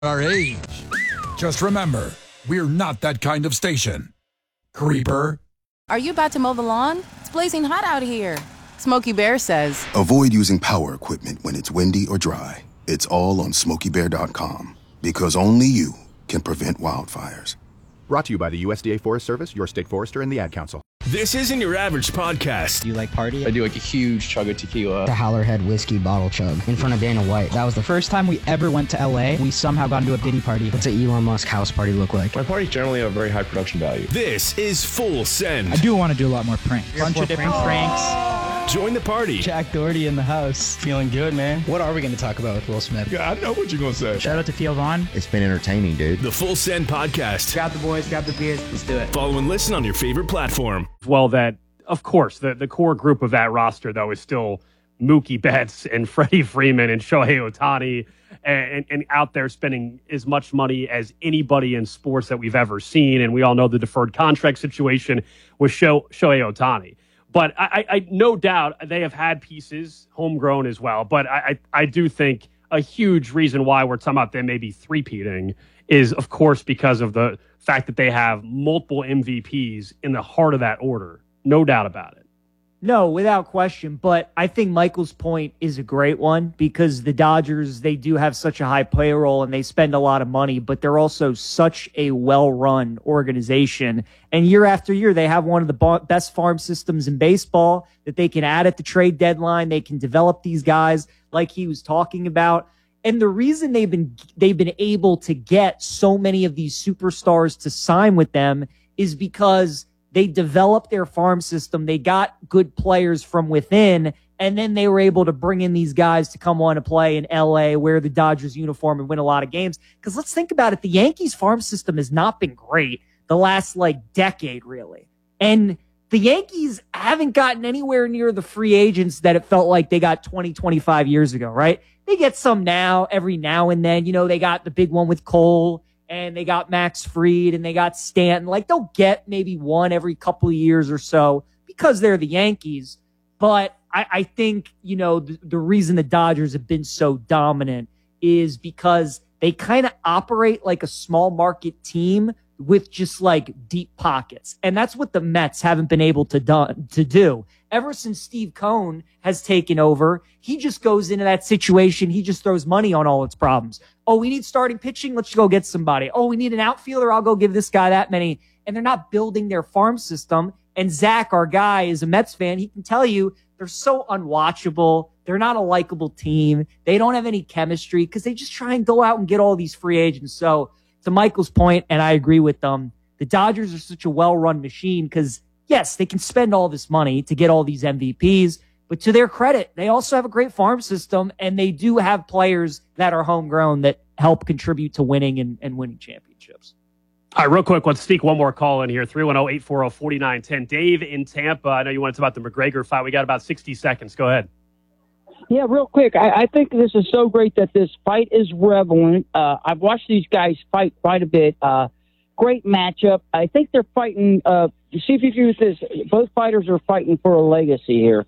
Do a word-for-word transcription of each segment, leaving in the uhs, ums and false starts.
our age. Just remember, we're not that kind of station. Creeper. Are you about to mow the lawn? It's blazing hot out here. Smokey Bear says, avoid using power equipment when it's windy or dry. It's all on smokey bear dot com, because only you can prevent wildfires. Brought to you by the U S D A Forest Service, your state forester, and the Ad Council. This isn't your average podcast. Do you like party? I do like a huge chug of tequila. The Howlerhead whiskey bottle chug in front of Dana White. That was the first time we ever went to L A. We somehow got into a Diddy party. What's an Elon Musk house party look like? My parties generally have very high production value. This is Full Send. I do want to do a lot more pranks. Bunch of different pranks. Join the party. Jack Doherty in the house. Feeling good, man. What are we going to talk about with Will Smith? Yeah, I know what you're going to say. Shout out to Theo Vaughn. It's been entertaining, dude. The Full Send podcast. Grab the boys, grab the beers, let's do it. Follow and listen on your favorite platform. Well, that, of course, the, the core group of that roster, though, is still Mookie Betts and Freddie Freeman and Shohei Ohtani and, and, and out there spending as much money as anybody in sports that we've ever seen. And we all know the deferred contract situation with Sho, Shohei Ohtani. But I, I, no doubt they have had pieces homegrown as well. But I, I, I do think a huge reason why we're talking about them maybe three-peating is, of course, because of the fact that they have multiple M V Ps in the heart of that order. No doubt about it. No, without question. But I think Michael's point is a great one because the Dodgers, they do have such a high payroll and they spend a lot of money, but they're also such a well-run organization. And year after year, they have one of the best farm systems in baseball that they can add at the trade deadline. They can develop these guys like he was talking about. And the reason they've been they've been able to get so many of these superstars to sign with them is because they developed their farm system. They got good players from within, and then they were able to bring in these guys to come on and play in L A, wear the Dodgers uniform, and win a lot of games. Because let's think about it. The Yankees farm system has not been great the last, like, decade, really. And the Yankees haven't gotten anywhere near the free agents that it felt like they got twenty, twenty-five years ago, right? They get some now, every now and then. You know, they got the big one with Cole, and they got Max Fried, and they got Stanton. Like, they'll get maybe one every couple of years or so because they're the Yankees. But I, I think, you know, the, the reason the Dodgers have been so dominant is because they kind of operate like a small market team with just like deep pockets. And that's what the Mets haven't been able to, do, to do. Ever since Steve Cohen has taken over, he just goes into that situation. He just throws money on all its problems. Oh, we need starting pitching. Let's go get somebody. Oh, we need an outfielder. I'll go give this guy that many. And they're not building their farm system. And Zach, our guy, is a Mets fan. He can tell you they're so unwatchable. They're not a likable team. They don't have any chemistry because they just try and go out and get all these free agents. So to Michael's point, and I agree with them, the Dodgers are such a well-run machine because, yes, they can spend all this money to get all these M V Ps, but to their credit, they also have a great farm system, and they do have players that are homegrown that help contribute to winning and, and winning championships. All right, real quick, let's sneak one more call in here, three one zero, eight four zero, four nine one zero. Dave in Tampa, I know you wanted to talk about the McGregor fight. We got about sixty seconds. Go ahead. Yeah, real quick. I, I think this is so great that this fight is relevant. Uh, I've watched these guys fight quite a bit. Uh, great matchup. I think they're fighting. Uh, see if you use this. Both fighters are fighting for a legacy here.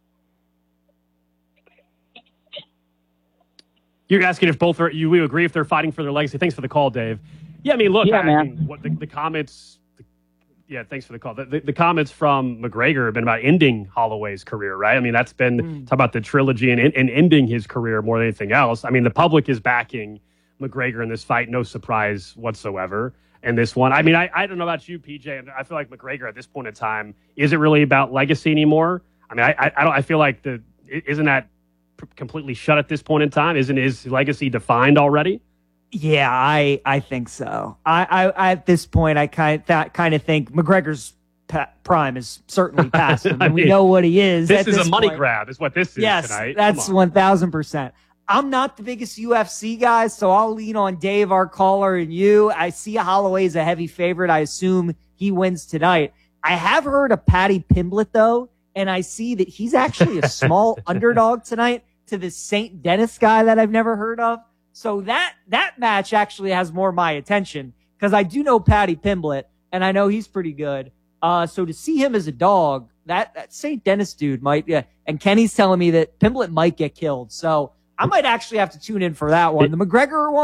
You're asking if both are, you we agree if they're fighting for their legacy. Thanks for the call, Dave. Yeah, I mean, look, yeah, I, man. I mean, what the, the comments. The, yeah, thanks for the call. The, the, the comments from McGregor have been about ending Holloway's career, right? I mean, that's been mm. talk about the trilogy and, and ending his career more than anything else. I mean, the public is backing McGregor in this fight, no surprise whatsoever. And this one, I mean, I, I don't know about you, P J. I feel like McGregor at this point in time, is it really about legacy anymore? I mean, I I, I don't. I feel like the isn't that completely shut at this point in time? Isn't his legacy defined already? Yeah, I I think so. I, I, I at this point, I kind that kind of think McGregor's pa- prime is certainly past him. I and mean, we know what he is. This at is this a money point. grab, is what this is yes, tonight. That's one thousand percent. I'm not the biggest U F C guy, so I'll lean on Dave, our caller, and you. I see Holloway is a heavy favorite. I assume he wins tonight. I have heard of Paddy Pimblett, though, and I see that he's actually a small underdog tonight to this Saint Denis guy that I've never heard of. So that that match actually has more my attention because I do know Paddy Pimblett, and I know he's pretty good. Uh, so to see him as a dog, that, that Saint Denis dude might, yeah. And Kenny's telling me that Pimblett might get killed. So I might actually have to tune in for that one. The McGregor one,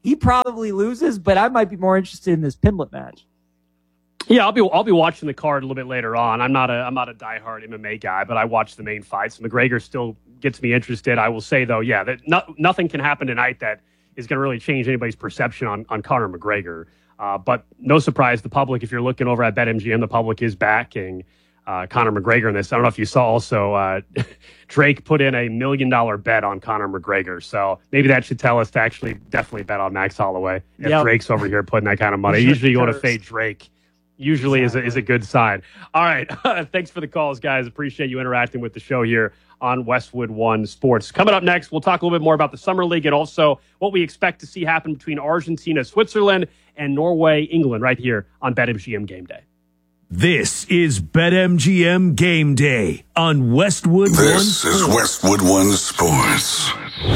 he probably loses, but I might be more interested in this Pimblett match. Yeah, I'll be I'll be watching the card a little bit later on. I'm not a I'm not a diehard M M A guy, but I watch the main fights. McGregor still gets me interested. I will say though, yeah, that not, nothing can happen tonight that is going to really change anybody's perception on on Conor McGregor. Uh, but no surprise, the public, if you're looking over at BetMGM, the public is backing uh, Conor McGregor in this. I don't know if you saw also uh, Drake put in a million dollar bet on Conor McGregor. So maybe that should tell us to actually definitely bet on Max Holloway if Yep. Drake's over here putting that kind of money. Usually you want to fade Drake. Usually exactly. is, a, is a good sign. All right. Thanks for the calls, guys. Appreciate you interacting with the show here on Westwood One Sports. Coming up next, we'll talk a little bit more about the Summer League and also what we expect to see happen between Argentina, Switzerland, and Norway, England, right here on BetMGM Game Day. This is BetMGM Game Day on Westwood One Sports. This is Westwood One Sports.